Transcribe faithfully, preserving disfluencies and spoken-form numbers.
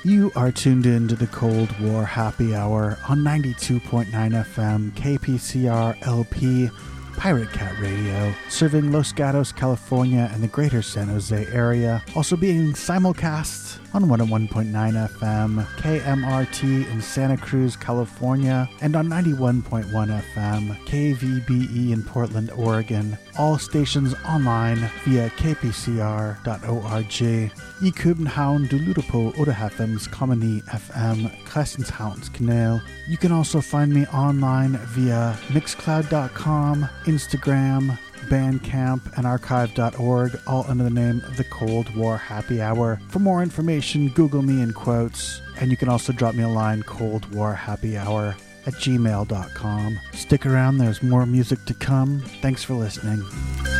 You are tuned in to the Cold War Happy Hour on ninety-two point nine F M K P C R L P Pirate Cat Radio, serving Los Gatos, California and the greater San Jose area, also being simulcast on one oh one point nine F M K M R T in Santa Cruz, California, and on ninety-one point one F M K V B E in Portland, Oregon. All stations online via k p c r dot org. I København du lytter på otteoghalvfems komma ni F M Christianshavns Kanal. You can also find me online via mixcloud dot com, Instagram, Bandcamp, and archive dot org, all under the name of the Cold War Happy Hour. For more information, Google me in quotes, and you can also drop me a line, Cold War Happy Hour at gmail dot com. Stick around, there's more music to come. Thanks for listening.